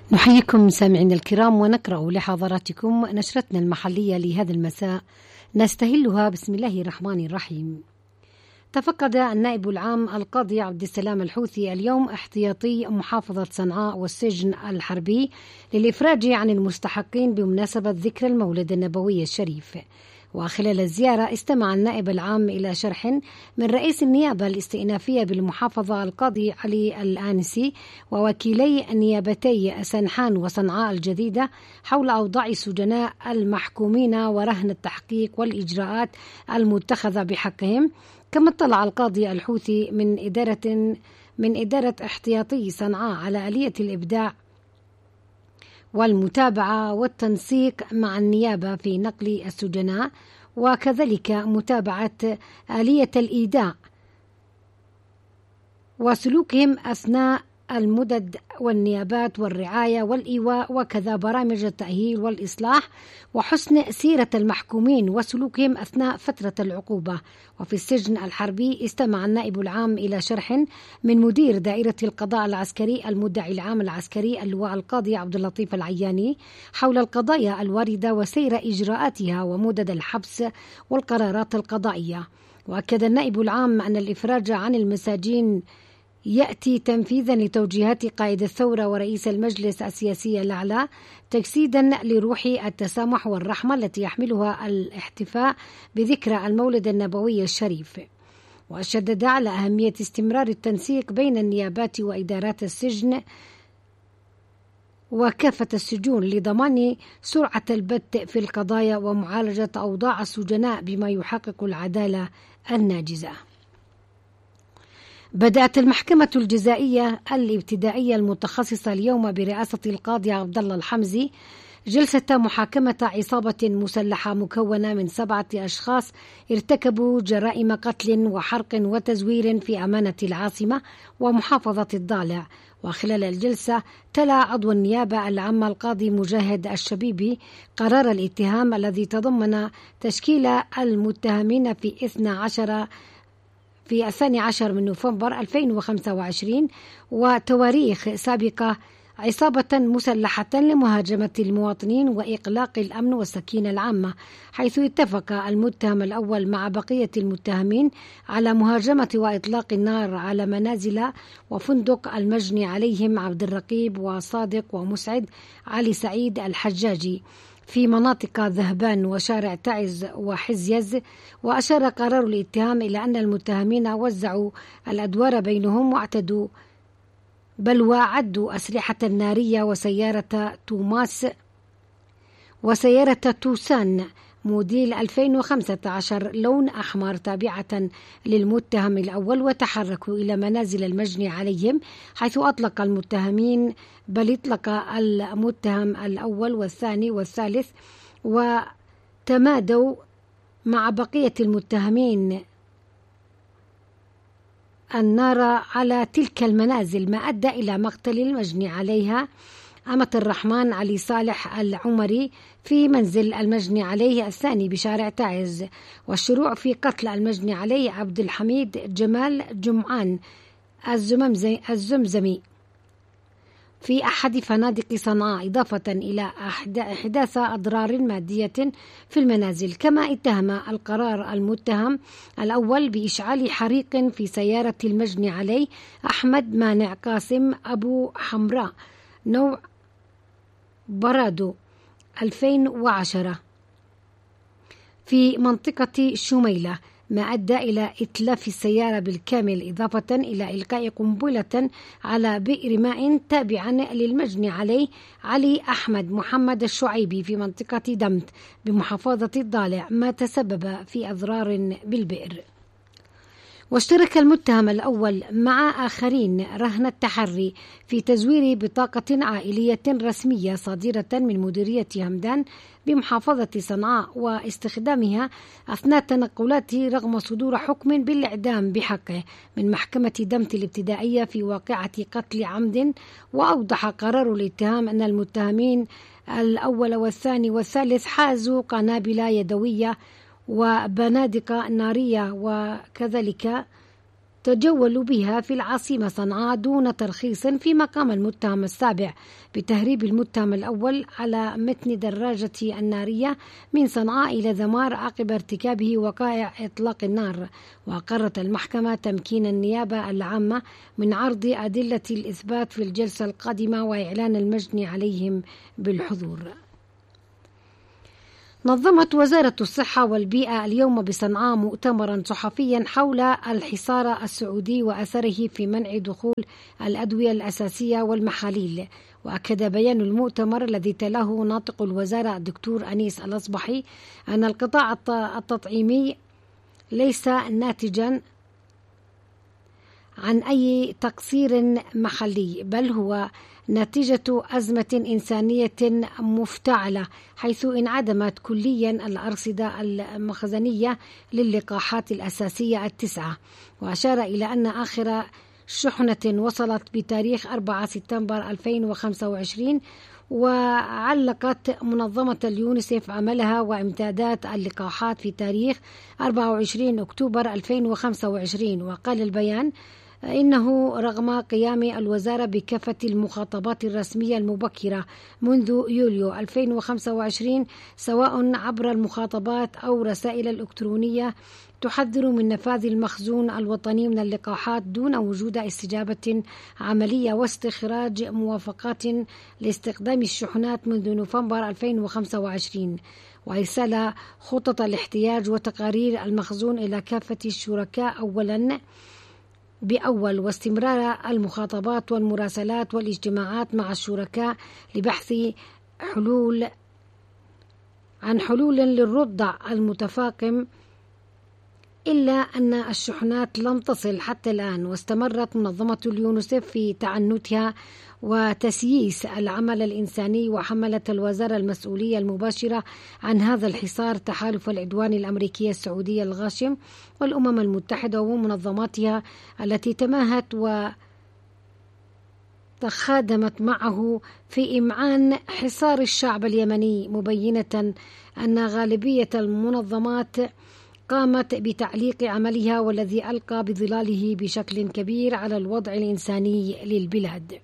نحييكم سامعينا الكرام ونقرأ لحضراتكم نشرتنا المحلية لهذا المساء نستهلها بسم الله الرحمن الرحيم. تفقد النائب العام القاضي عبد السلام الحوثي اليوم احتياطي محافظة صنعاء والسجن الحربي للإفراج عن المستحقين بمناسبة ذكرى المولد النبوي الشريف. وخلال الزيارة استمع النائب العام إلى شرح من رئيس النيابة الاستئنافية بالمحافظة القاضي علي الآنسي ووكيلي النيابتي سنحان وصنعاء الجديدة حول أوضاع السجناء المحكومين ورهن التحقيق والإجراءات المتخذة بحقهم. كما اطلع القاضي الحوثي من إدارة احتياطي صنعاء على آلية الإبداع والمتابعة والتنسيق مع النيابة في نقل السجناء، وكذلك متابعة آلية الإيداع وسلوكهم أثناء المدد والنيابات والرعاية والإيواء، وكذا برامج التأهيل والإصلاح وحسن سيرة المحكومين وسلوكهم أثناء فترة العقوبة. وفي السجن الحربي استمع النائب العام إلى شرح من مدير دائرة القضاء العسكري المدعي العام العسكري اللواء القاضي عبد اللطيف العياني حول القضايا الواردة وسير إجراءاتها ومدد الحبس والقرارات القضائية. وأكد النائب العام أن الإفراج عن المساجين يأتي تنفيذا لتوجيهات قائد الثورة ورئيس المجلس السياسي الأعلى تجسيدا لروح التسامح والرحمة التي يحملها الاحتفاء بذكرى المولد النبوي الشريف. وشدد على أهمية استمرار التنسيق بين النيابات وإدارات السجن وكافة السجون لضمان سرعة البت في القضايا ومعالجة أوضاع السجناء بما يحقق العدالة الناجزة. بدأت المحكمة الجزائية الابتدائية المتخصصة اليوم برئاسة القاضي عبد الله الحمزي جلسة محاكمة عصابة مسلحة مكونة من 7 أشخاص ارتكبوا جرائم قتل وحرق وتزوير في أمانة العاصمة ومحافظة الضالع. وخلال الجلسة تلا عضو النيابة العامة القاضي مجاهد الشبيبي قرار الاتهام الذي تضمن تشكيل المتهمين في 12 من نوفمبر 2025 وتواريخ سابقة عصابة مسلحة لمهاجمة المواطنين وإقلاق الأمن والسكينة العامة، حيث اتفق المتهم الأول مع بقية المتهمين على مهاجمة وإطلاق النار على منازل وفندق المجني عليهم عبد الرقيب وصادق ومسعد علي سعيد الحجاجي في مناطق ذهبان وشارع تعز وحزيز. وأشار قرار الاتهام إلى أن المتهمين وزعوا الأدوار بينهم واعتدوا بل وعدوا أسلحة نارية وسيارة توسان موديل 2015 لون أحمر تابعة للمتهم الأول، وتحركوا إلى منازل المجني عليهم، حيث أطلق المتهم المتهم الأول والثاني والثالث وتمادوا مع بقية المتهمين النار على تلك المنازل، ما أدى إلى مقتل المجني عليها أمة الرحمن علي صالح العمري في منزل المجني عليه الثاني بشارع تعز، والشروع في قتل المجني عليه عبد الحميد جمال جمعان الزمزمي في أحد فنادق صنعاء، إضافة إلى إحداث أضرار مادية في المنازل. كما اتهم القرار المتهم الأول بإشعال حريق في سيارة المجني عليه أحمد مانع قاسم أبو حمراء نوع برادو 2010 في منطقة شميلة، ما أدى إلى إتلاف السيارة بالكامل، إضافة إلى إلقاء قنبلة على بئر ماء تابعا للمجني عليه علي أحمد محمد الشعيبي في منطقة دمت بمحافظة الضالع، ما تسبب في أضرار بالبئر. واشترك المتهم الأول مع آخرين رهن التحري في تزوير بطاقة عائلية رسمية صادرة من مديرية همدان بمحافظة صنعاء واستخدامها أثناء تنقلاته رغم صدور حكم بالإعدام بحقه من محكمة دمت الابتدائية في واقعة قتل عمد. وأوضح قرار الاتهام أن المتهمين الأول والثاني والثالث حازوا قنابل يدوية وبنادق نارية، وكذلك تجولوا بها في العاصمة صنعاء دون ترخيص، فيما قام المتهم السابع بتهريب المتهم الأول على متن دراجة النارية من صنعاء إلى ذمار عقب ارتكابه وقائع إطلاق النار. وأقرت المحكمة تمكين النيابة العامة من عرض أدلة الإثبات في الجلسة القادمة وإعلان المجني عليهم بالحضور. نظمت وزارة الصحة والبيئة اليوم بصنعاء مؤتمرا صحفيا حول الحصار السعودي وأثره في منع دخول الأدوية الأساسية والمحاليل. وأكد بيان المؤتمر الذي تلاه ناطق الوزارة الدكتور أنيس الأصبحي أن القطاع التطعيمي ليس ناتجا عن أي تقصير محلي، بل هو نتيجة أزمة إنسانية مفتعلة، حيث انعدمت كليا الأرصدة المخزنية للقاحات الأساسية 9. وأشار إلى أن آخر شحنة وصلت بتاريخ 4 سبتمبر 2025. وعلقت منظمة اليونيسف عملها وامتدادات اللقاحات في تاريخ 24 أكتوبر 2025. وقال البيان إنه رغم قيام الوزارة بكافة المخاطبات الرسمية المبكرة منذ يوليو 2025 سواء عبر المخاطبات أو رسائل الإلكترونية تحذر من نفاذ المخزون الوطني من اللقاحات دون وجود استجابة عملية واستخراج موافقات لاستخدام الشحنات منذ نوفمبر 2025، وإرسال خطط الاحتياج وتقارير المخزون إلى كافة الشركاء أولا بأول، واستمرار المخاطبات والمراسلات والاجتماعات مع الشركاء لبحث حلول للرضع المتفاقم، إلا أن الشحنات لم تصل حتى الآن. واستمرت منظمة اليونيسف في تعنتها وتسييس العمل الإنساني، وحملت الوزارة المسؤولية المباشرة عن هذا الحصار تحالف العدوان الأمريكي السعودي الغاشم والأمم المتحدة ومنظماتها التي تماهت وتخادمت معه في إمعان حصار الشعب اليمني، مبينة أن غالبية المنظمات قامت بتعليق عملها والذي ألقى بظلاله بشكل كبير على الوضع الإنساني للبلاد.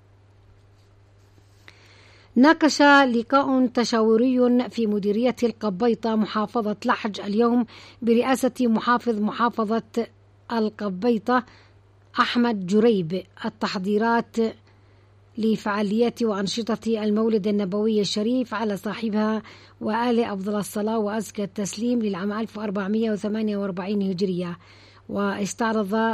ناقش لقاء تشاوري في مديرية القبيطة محافظة لحج اليوم برئاسة محافظ محافظة القبيطة أحمد جريب التحضيرات لفعاليات وأنشطة المولد النبوي الشريف على صاحبها وآل أفضل الصلاة وأزكى التسليم للعام 1448 هجرية. واستعرض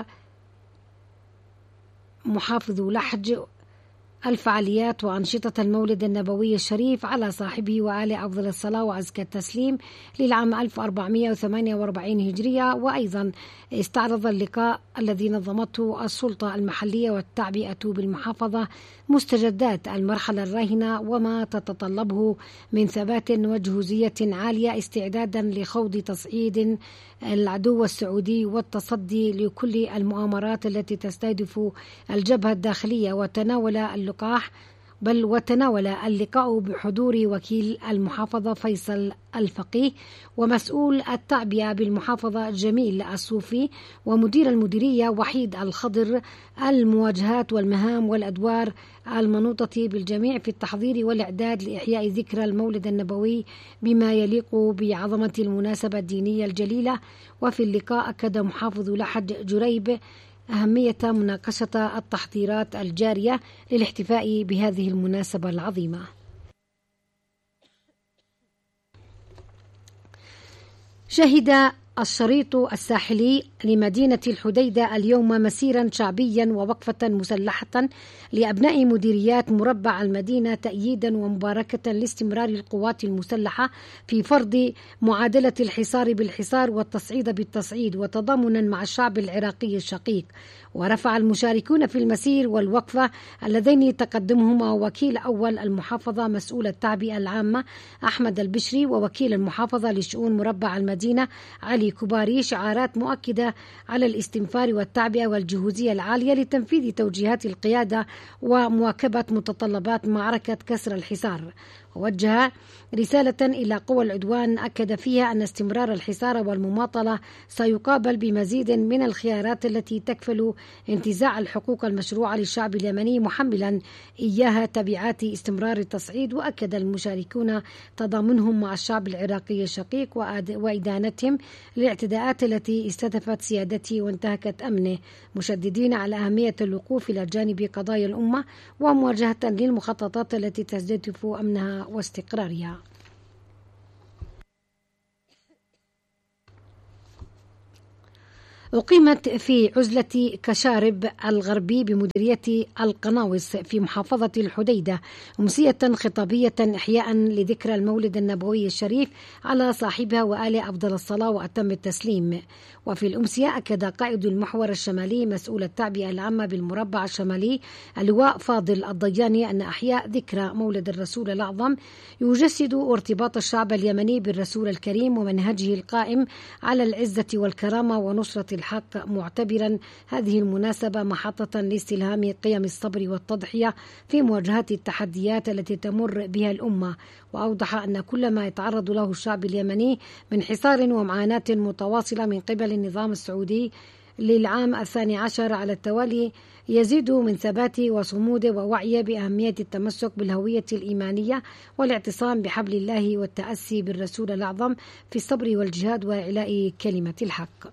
محافظ لحج الفعاليات وأنشطة المولد النبوي الشريف على صاحبه وآل أفضل الصلاة وأزكى التسليم للعام 1448 هجرية. وأيضا استعرض اللقاء الذي نظمته السلطة المحلية والتعبئة بالمحافظة مستجدات المرحلة الراهنة وما تتطلبه من ثبات وجهوزية عالية استعدادا لخوض تصعيد العدو السعودي والتصدي لكل المؤامرات التي تستهدف الجبهة الداخلية. وتناول اللقاء بحضور وكيل المحافظة فيصل الفقيه ومسؤول التعبئة بالمحافظة جميل الصوفي ومدير المديرية وحيد الخضر المواجهات والمهام والأدوار المنوطة بالجميع في التحضير والإعداد لإحياء ذكرى المولد النبوي بما يليق بعظمة المناسبة الدينية الجليلة. وفي اللقاء أكد محافظ لحج جريب أهمية مناقشة التحضيرات الجارية للاحتفاء بهذه المناسبة العظيمة. شهد الشريط الساحلي لمدينة الحديدة اليوم مسيرا شعبيا ووقفة مسلحة لأبناء مديريات مربع المدينة تأييدا ومباركة لاستمرار القوات المسلحة في فرض معادلة الحصار بالحصار والتصعيد بالتصعيد وتضامنا مع الشعب العراقي الشقيق. ورفع المشاركون في المسير والوقفة اللذين تقدمهما وكيل أول المحافظة مسؤول التعبئة العامة أحمد البشري ووكيل المحافظة لشؤون مربع المدينة علي كباري شعارات مؤكدة على الاستنفار والتعبئة والجهوزية العالية لتنفيذ توجيهات القيادة ومواكبة متطلبات معركة كسر الحصار. ووجه رسالة إلى قوى العدوان أكد فيها أن استمرار الحصار والمماطلة سيقابل بمزيد من الخيارات التي تكفل انتزاع الحقوق المشروعة للشعب اليمني، محملا إياها تبعات استمرار التصعيد. وأكد المشاركون تضامنهم مع الشعب العراقي الشقيق وإدانتهم للاعتداءات التي استهدفت سيادته وانتهكت أمنه، مشددين على أهمية الوقوف إلى جانب قضايا الأمة ومواجهة للمخططات التي تستهدف أمنها واستقرارها. أقيمت في عزلة كشارب الغربي بمديرية القناوس في محافظة الحديدة أمسية خطابية إحياء لذكرى المولد النبوي الشريف على صاحبها وآله أفضل الصلاة وأتم التسليم. وفي الأمسية أكد قائد المحور الشمالي مسؤول التعبئة العامة بالمربع الشمالي اللواء فاضل الضياني أن إحياء ذكرى مولد الرسول الأعظم يجسد ارتباط الشعب اليمني بالرسول الكريم ومنهجه القائم على العزة والكرامة ونصرة الحق، معتبرا هذه المناسبة محطة لاستلهام قيم الصبر والتضحية في مواجهة التحديات التي تمر بها الأمة. وأوضح أن كل ما يتعرض له الشعب اليمني من حصار ومعاناة متواصلة من قبل النظام السعودي للعام 12 على التوالي يزيد من ثباته وصموده ووعيه بأهمية التمسك بالهوية الإيمانية والاعتصام بحبل الله والتأسي بالرسول الأعظم في الصبر والجهاد وإعلاء كلمة الحق.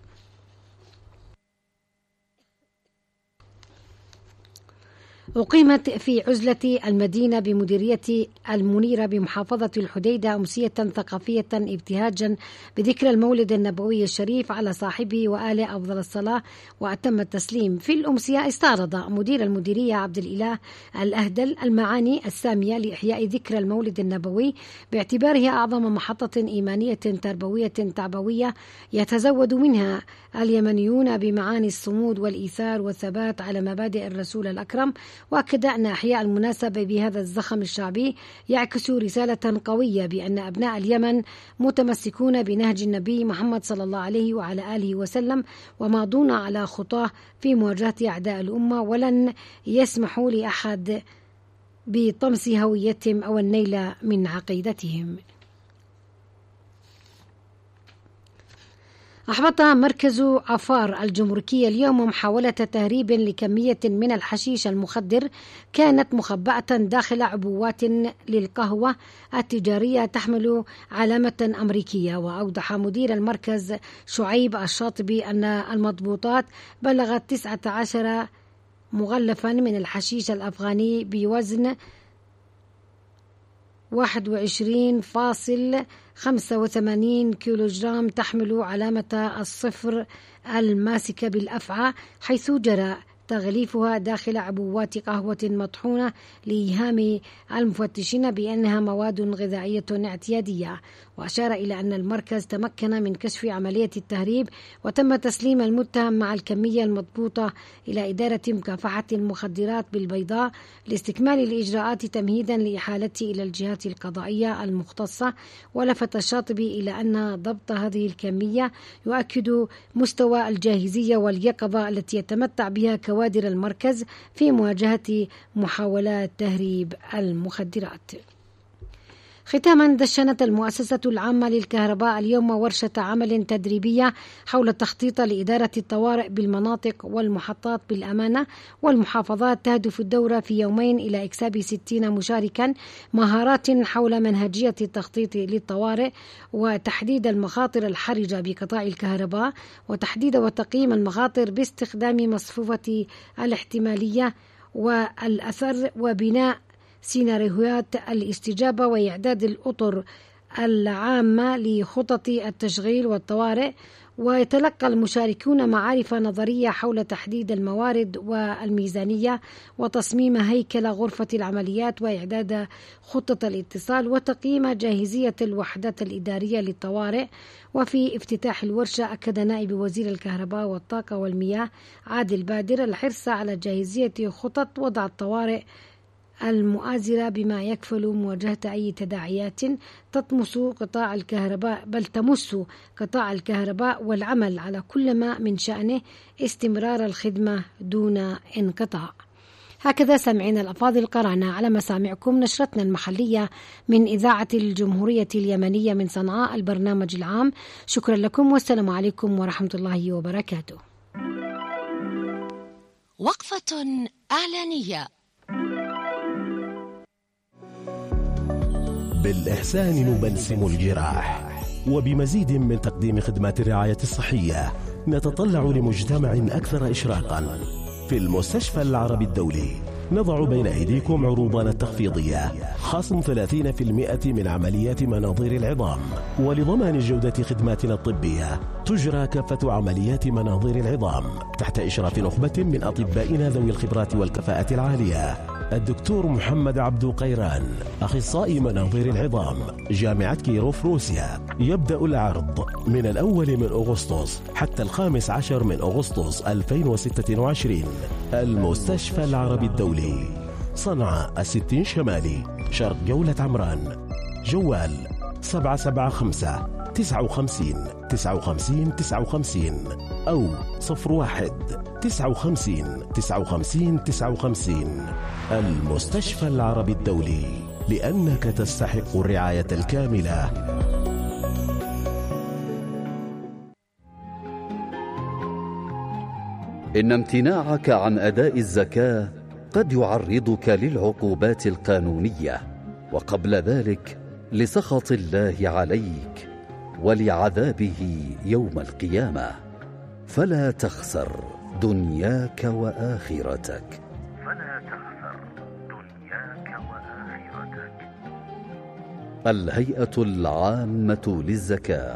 أقيمت في عزلة المدينة بمديرية المنيرة بمحافظة الحديدة أمسية ثقافية ابتهاجا بذكرى المولد النبوي الشريف على صاحبه وآله أفضل الصلاة وأتم التسليم. في الأمسية استعرض مدير المديرية عبد الإله الأهدل المعاني السامية لإحياء ذكرى المولد النبوي باعتبارها أعظم محطة إيمانية تربوية تعبوية يتزود منها اليمنيون بمعاني الصمود والإيثار والثبات على مبادئ الرسول الأكرم. وأكد أن إحياء المناسبة بهذا الزخم الشعبي يعكس رسالة قوية بأن أبناء اليمن متمسكون بنهج النبي محمد صلى الله عليه وعلى آله وسلم وماضون على خطاه في مواجهة أعداء الأمة، ولن يسمحوا لأحد بطمس هويتهم أو النيل من عقيدتهم. أحبط مركز عفار الجمركية اليوم محاولة تهريب لكمية من الحشيش المخدر كانت مخبأة داخل عبوات للقهوة التجارية تحمل علامة أمريكية. وأوضح مدير المركز شعيب الشاطبي أن المضبوطات بلغت 19 مغلفا من الحشيش الأفغاني بوزن 21.85 كيلوغرام تحمل علامة الصفر الماسكة بالأفعى، حيث جرى تغليفها داخل عبوات قهوة مطحونة لإيهام المفتشين بأنها مواد غذائية اعتيادية. وأشار إلى أن المركز تمكن من كشف عملية التهريب وتم تسليم المتهم مع الكمية المضبوطة إلى إدارة مكافحة المخدرات بالبيضاء لاستكمال الإجراءات تمهيدا لإحالته إلى الجهات القضائية المختصة. ولفت الشاطبي إلى أن ضبط هذه الكمية يؤكد مستوى الجاهزية واليقظة التي يتمتع بها كوادر المركز في مواجهة محاولات تهريب المخدرات. ختاما، دشنت المؤسسة العامة للكهرباء اليوم ورشة عمل تدريبية حول التخطيط لإدارة الطوارئ بالمناطق والمحطات بالأمانة والمحافظات، تهدف الدورة في يومين إلى إكساب 60 مشاركا مهارات حول منهجية التخطيط للطوارئ وتحديد المخاطر الحرجة بقطاع الكهرباء وتحديد وتقييم المخاطر باستخدام مصفوفة الاحتمالية والأثر وبناء سيناريوهات الاستجابة وإعداد الأطر العامة لخطط التشغيل والطوارئ ويتلقى المشاركون معارف نظرية حول تحديد الموارد والميزانية وتصميم هيكل غرفة العمليات وإعداد خطة الاتصال وتقييم جاهزية الوحدات الإدارية للطوارئ. وفي افتتاح الورشة أكد نائب وزير الكهرباء والطاقة والمياه عادل بادر الحرص على جاهزية خطط وضع الطوارئ المؤازرة بما يكفل مواجهة أي تداعيات تمس قطاع الكهرباء والعمل على كل ما من شأنه استمرار الخدمة دون انقطاع. هكذا سمعنا الأفاضل قرأنا على مسامعكم نشرتنا المحلية من إذاعة الجمهورية اليمنية من صنعاء البرنامج العام. شكرا لكم والسلام عليكم ورحمة الله وبركاته. وقفة إعلانية. بالإحسان نبلسم الجراح، وبمزيد من تقديم خدمات الرعاية الصحية نتطلع لمجتمع أكثر إشراقا. في المستشفى العربي الدولي نضع بين أيديكم عروضنا التخفيضية، خصم 30% من عمليات مناظير العظام. ولضمان جودة خدماتنا الطبية تجرى كافة عمليات مناظير العظام تحت إشراف نخبة من أطبائنا ذوي الخبرات والكفاءة العالية. الدكتور محمد عبدو قيران، أخصائي مناظير العظام، جامعة كيروف روسيا. يبدأ العرض من 1 من أغسطس حتى 15 من أغسطس 2026. المستشفى العربي الدولي، صنعاء 60 شمالي، شرق جولة عمران. جوال 775 59 59 59 أو 01 59 59 59. المستشفى العربي الدولي، لأنك تستحق الرعاية الكاملة. إن امتناعك عن أداء الزكاة قد يعرضك للعقوبات القانونية، وقبل ذلك لسخط الله عليك ولعذابه يوم القيامة. فلا تخسر دنياك وآخرتك. الهيئة العامة للزكاة.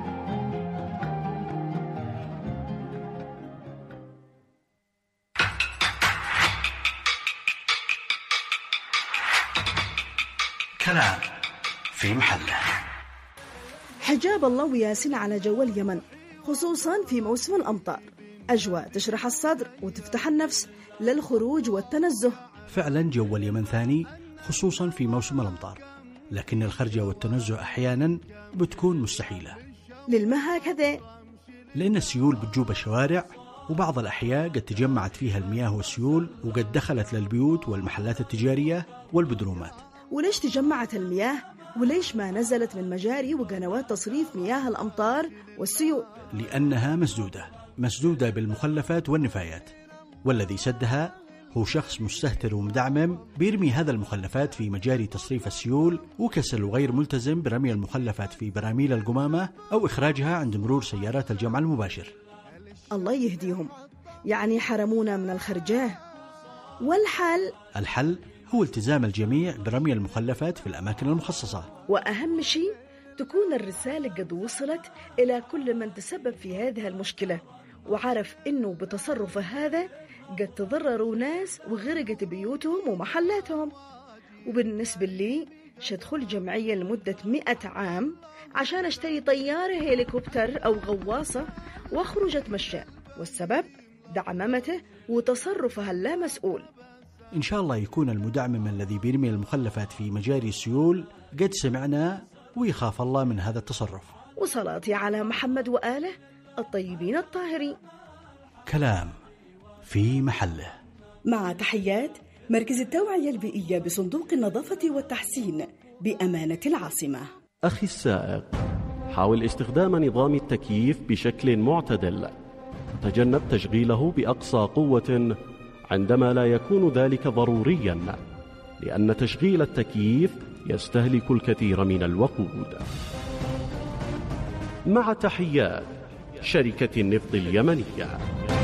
كلام في محله. حجاب الله وياسين على جو اليمن، خصوصا في موسم الأمطار. أجواء تشرح الصدر وتفتح النفس للخروج والتنزه. فعلا جو اليمن ثاني، خصوصا في موسم الأمطار، لكن الخرجة والتنزه أحيانا بتكون مستحيلة. للما هكذا؟ لأن السيول بتجوب الشوارع، وبعض الأحياء قد تجمعت فيها المياه والسيول وقد دخلت للبيوت والمحلات التجارية والبدرومات. وليش تجمعت المياه؟ وليش ما نزلت من مجاري وقنوات تصريف مياه الأمطار والسيول؟ لأنها مسدودة بالمخلفات والنفايات، والذي سدها هو شخص مستهتر ومدعمم بيرمي هذا المخلفات في مجاري تصريف السيول، وكسل وغير ملتزم برمي المخلفات في براميل القمامة أو إخراجها عند مرور سيارات الجمع المباشر. الله يهديهم، يعني حرمونا من الخرجاه. الحل هو التزام الجميع برمي المخلفات في الأماكن المخصصة. وأهم شيء تكون الرسالة قد وصلت إلى كل من تسبب في هذه المشكلة وعرف إنه بتصرفه هذا قد تضرروا ناس وغرقت بيوتهم ومحلاتهم. وبالنسبة لي شدخل جمعية لمدة 100 عام عشان اشتري طيارة هليكوبتر أو غواصة واخرج اتمشى، والسبب دعممته وتصرفها اللامسؤول. إن شاء الله يكون المدعمم الذي بيرمي المخلفات في مجاري السيول قد سمعنا ويخاف الله من هذا التصرف. وصلاتي على محمد وآله الطيبين الطاهرين. كلام في محله. مع تحيات مركز التوعية البيئية بصندوق النظافة والتحسين بأمانة العاصمة. أخي السائق، حاول استخدام نظام التكييف بشكل معتدل، وتجنب تشغيله بأقصى قوة عندما لا يكون ذلك ضروريا، لأن تشغيل التكييف يستهلك الكثير من الوقود. مع تحيات شركة النفط اليمنية.